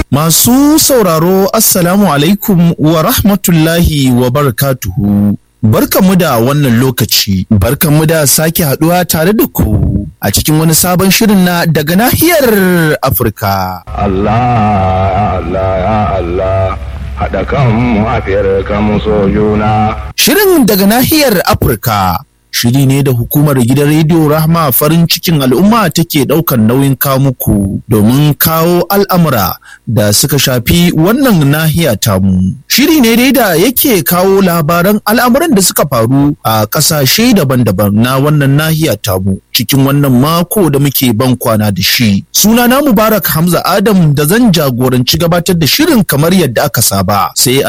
Masu sauraro Assalamu alaikum wa rahmatullahi wa barakatuhu. Barkanmu da wannan lokaci, barkanmu da sake haduwa tare da ku a cikin wani sabon shirin na daga nahiyar Afirka. Allah, haɗa kanmu Afirka mu so juna. Shirin daga nahiyar Afirka shiri ne da hukumar gidan rediyo Rahma farin cikin al'umma take ɗaukan nauyin muku domin kawo al'amura da suka shafi wannan nahiya tamu. Shiri ne dai da yake kawo labaran al'amuran da suka faru a ƙasashe daban-daban na wannan nahiya tamu cikin wannan mako da muke ban kwana da shi. Sunana Mubarak Hamza Adam da zan jagoranci gabatar da shirin kamar yadda aka saba. Sai